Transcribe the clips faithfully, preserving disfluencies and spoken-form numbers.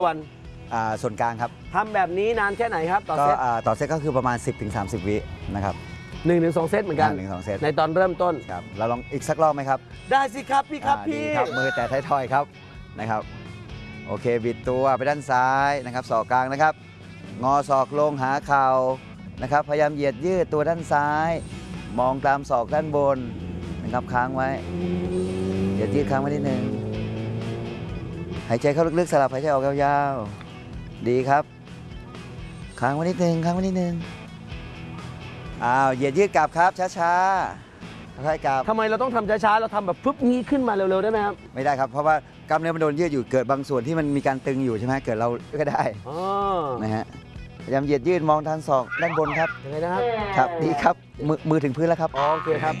วันส่วนกลางครับทำแบบนี้นานแค่ไหนครับต่อเซตต่อเซตก็คือประมาณ สิบถึงสามสิบ วินะครับหนึ่งถึงสองเซตเหมือนกันหนึ่งสองเซตในตอนเริ่มต้นครับเราลองอีกสักรอบไหมครับได้สิครับพี่ครับพี่ครับมือแต่ท้ายทอยครับนะครับโอเคบิดตัวไปด้านซ้ายนะครับศอกกลางนะครับงอศอกลงหาเข่านะครับพยายามเหยียดยืดตัวด้านซ้าย มองตามศอกด้านบนนะครับค้างไว้เหยียดยืดค้างไว้นิดนึงหายใจเข้าลึกๆสลับหายใจออกยาวๆดีครับค้างไว้นิดนึงค้างไว้นิดนึงอ้าวเหยียดยืดกลับครับช้าๆค่อยๆกลับทำไมเราต้องทำช้าๆเราทำแบบปุ๊บงี้ขึ้นมาเร็วๆได้ไหมครับไม่ได้ครับเพราะว่ากล้ามเนื้อมันโดนยืดอยู่เกิดบางส่วนที่มันมีการตึงอยู่ใช่ไหมเกิดเราก็ได้นะฮะพยายามเหยียดยืดมองทางศอกด้านบนครับยังไงนะครับครับดีครับมือมือถึงพื้นแล้วครับโอเคครับ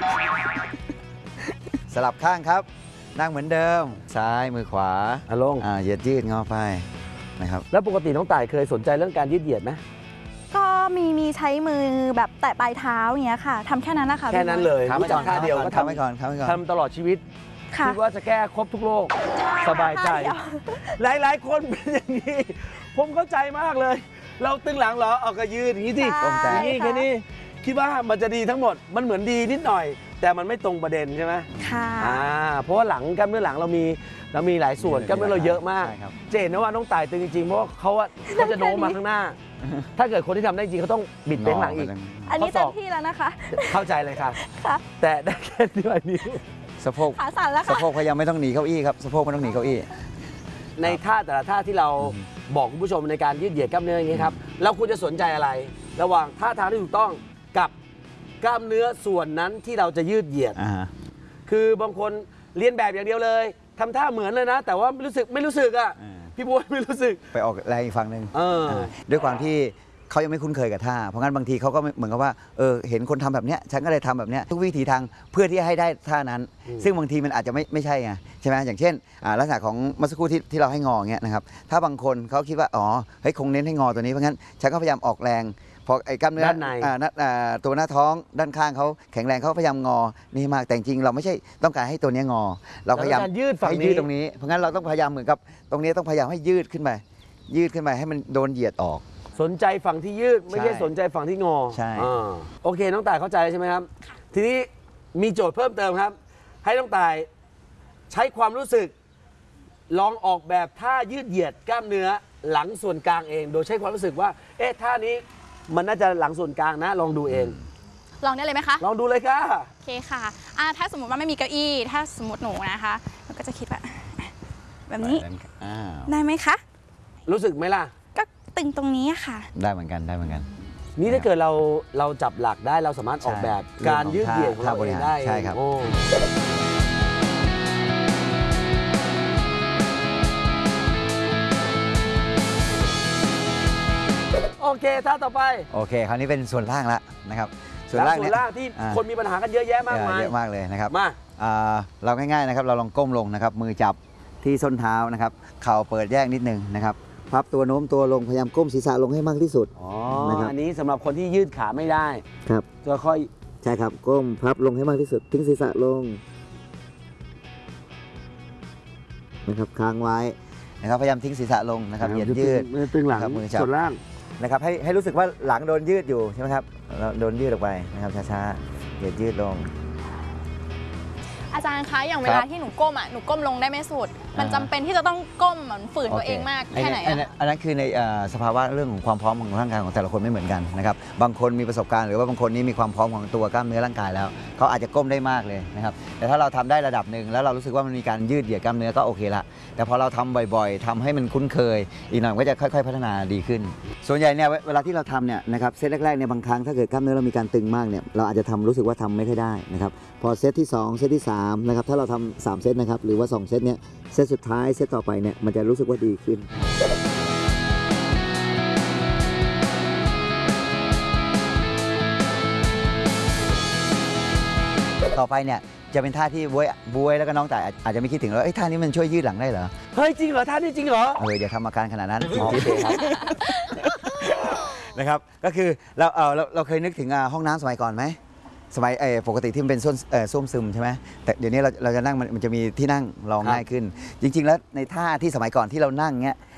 สลับข้างครับนั่งเหมือนเดิมซ้ายมือขวาลงเหยียดยืดงอไปนะครับแล้วปกติน้องต่ายเคยสนใจเรื่องการยืดเหยียดไหมก็มีมีใช้มือแบบแตะปลายเท้าอย่างเงคะทำแค่นั้นนะคะแค่นั้นเลยรู้จักท่าเดียวก็ทำไปก่อนทำตลอดชีวิตคิดว่าจะแก้ครบทุกโรคสบายใจหลายๆคนเป็นอย่างนี้ผมเข้าใจมากเลยเราตึงหลังเหรอเอากระยืนอย่างนี้สิอย่างนี้แค่นี้คิดว่ามันจะดีทั้งหมดมันเหมือนดีนิดหน่อยแต่มันไม่ตรงประเด็นใช่ไหมค่ะอ่าเพราะว่าหลังกล้ามเนื้อหลังเรามีเรามีหลายส่วนกล้ามเนื้อเราเยอะมากเจนนะว่าน้องต่ายตึงจริงๆเพราะเขาเขาจะโน้มมาข้างหน้าถ้าเกิดคนที่ทำได้จริงเขาต้องบิดไปข้างหลังอีกอันนี้เต็มที่แล้วนะคะเข้าใจเลยค่ะแต่ได้แค่นี้สะโพกขาสั่นแล้วค่ะสะโพกพยายามไม่ต้องหนีเก้าอี้ครับสะโพกไม่ต้องหนีเก้าอี้ในท่าแต่ละท่าที่เราบอกคุณผู้ชมในการยืดเหยียดกล้ามเนื้ออย่างนี้ครับเราควรจะสนใจอะไรระหว่างท่าทางที่ถูกต้องกับกล้ามเนื้อส่วนนั้นที่เราจะยืดเหยียดคือบางคนเรียนแบบอย่างเดียวเลยทำท่าเหมือนเลยนะแต่ว่าไม่รู้สึกไม่รู้สึกอ่ะพี่บัวไม่รู้สึกไปออกแรงอีกฝั่งหนึ่งด้วยความที่เขายังไม่คุ้นเคยกับท่าเพราะงั้นบางทีเขาก็เหมือนกับว่าเออเห็นคนทำแบบเนี้ยฉันก็เลยทำแบบเนี้ยทุกวิธีทางเพื่อที่จะให้ได้ท่านั้นซึ่งบางทีมันอาจจะไม่ไม่ใช่ไงใช่ไหมอย่างเช่นลักษณะของเมื่อสักครู่ที่ที่เราให้งอเงี้ยนะครับถ้าบางคนเขาคิดว่าอ๋อเฮ้ยคงเน้นให้งอตัวนี้เพราะงั้นฉันก็พยายามออกแรงพอไอ้กล้ามเนื้อด้านในตัวหน้าท้องด้านข้างเขาแข็งแรงเขาพยายามงอนี่มากแต่จริงเราไม่ใช่ต้องการให้ตัวนี้งอเราพยายามยืดฝั่งนี้ตรงนี้เพราะงั้นเราต้องพยายามเหมือนกับตรงนี้ต้องพยายามให้ยืดขึ้นไปยืดขึ้นไปให้มันโดนเหยียดออกสนใจฝั่งที่ยืดไม่ใช่สนใจฝั่งที่งอใช่โอเคน้องต่ายเข้าใจใช่ไหมครับทีนี้มีโจทย์เพิ่มเติมครับให้น้องต่ายใช้ความรู้สึกลองออกแบบท่ายืดเหยียดกล้ามเนื้อหลังส่วนกลางเองโดยใช้ความรู้สึกว่าเอ๊ะท่านี้มันน่าจะหลังส่วนกลางนะลองดูเองลองได้เลยไหมคะลองดูเลยค่ะโอเคค่ะอ่าถ้าสมมติว่าไม่มีเก้าอี้ถ้าสมมติหนูนะคะเราก็จะคิดว่าแบบนี้ได้ไหมคะรู้สึกไหมล่ะก็ตึงตรงนี้ค่ะได้เหมือนกันได้เหมือนกันนี่ถ้าเกิดเราเราจับหลักได้เราสามารถออกแบบการยืดเหยียดของเราเองได้ใช่ครับโอเคท่าต่อไปโอเคคราวนี้เป็นส่วนล่างแล้วนะครับส่วนล่างส่วนล่างที่คนมีปัญหากันเยอะแยะมากมายเยอะมากเลยนะครับมาเราง่ายๆนะครับเราลองก้มลงนะครับมือจับที่ส้นเท้านะครับเข่าเปิดแยกนิดนึงนะครับพับตัวโน้มตัวลงพยายามก้มศีรษะลงให้มากที่สุดอ๋ออันนี้สำหรับคนที่ยืดขาไม่ได้ครับจะค่อยใช่ครับก้มพับลงให้มากที่สุดทิ้งศีรษะลงนะครับค้างไว้นะครับพยายามทิ้งศีรษะลงนะครับเหยียดยืดมือตึงหลังมือจับส่วนล่างนะครับให้ให้รู้สึกว่าหลังโดนยืดอยู่ใช่ไหมครับโดนยืดออกไปนะครับช้าๆเหยียดยืดลงอาจารย์คะอย่างเวลาที่หนูก้มอ่ะหนูก้มลงได้ไม่สุดมันจำเป็นที่จะต้องก้มเหมือนฝืนตัวเองมากแค่ไหนอันนั้นคือในสภาวะเรื่องของความพร้อมของร่างกายของแต่ละคนไม่เหมือนกันนะครับบางคนมีประสบการณ์หรือว่าบางคนนี้มีความพร้อมของตัวกล้ามเนื้อร่างกายแล้วเขาอาจจะก้มได้มากเลยนะครับแต่ถ้าเราทำได้ระดับหนึ่งแล้วเรารู้สึกว่ามันมีการยืดเหยียดกล้ามเนื้อก็โอเคละแต่พอเราทำบ่อยๆทำให้มันคุ้นเคยอีกหน่อยก็จะค่อยๆพัฒนาดีขึ้นส่วนใหญ่เนี่ยเวลาที่เราทำเนี่ยนะครับเซตแรกๆเนี่ยบางครั้งถ้าเกิดกล้ามเนื้อเรามีการตึงมากเนี่ยเราอาจจะทำรู้สึกว่าทำไม่ค่อยได้นะครับพอเซตที่สองเซตที่สามนะครับถ้าเราทำสามเซตนะครับหรือว่าสองเซตเนี่ยเซตสุดท้ายเซตต่อไปเนี่ยมันจะรู้สึกว่าดีขึ้นต่อไปเนี่ยจะเป็นท่าที่บวยบวยแล้วก็น้องต่ายอาจจะไม่คิดถึงแล้วไอ้ท่านี้มันช่วยยืดหลังได้เหรอเฮ้ยจริงเหรอท่านี้จริงเหรอเอออย่าทำอาการขนาดนั้นโอเคครับนะครับก็คือเราเออเราเราเคยนึกถึงห้องน้ำสมัยก่อนไหมสมัยปกติที่มันเป็นส้วมส้วมซึมใช่ไหมแต่เดี๋ยวนี้เราเราจะนั่งมันจะมีที่นั่งรองง่ายขึ้นจริงๆแล้วในท่าที่สมัยก่อนที่เรานั่งเงี้ย